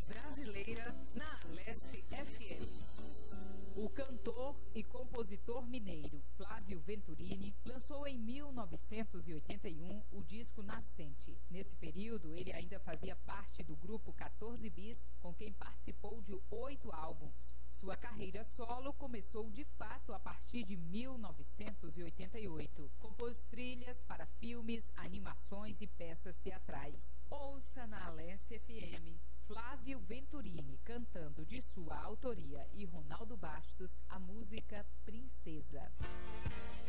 brasileira na Alesse FM. O cantor e compositor mineiro Flávio Venturini lançou em 1981 o disco Nascente. Nesse período, ele ainda fazia parte do grupo 14 Bis, com quem participou de 8 álbuns. Sua carreira solo começou de fato a partir de 1988. Compôs trilhas para filmes, animações e peças teatrais. Ouça na Alesse FM Flávio Venturini cantando de sua autoria e Ronaldo Bastos a música Princesa.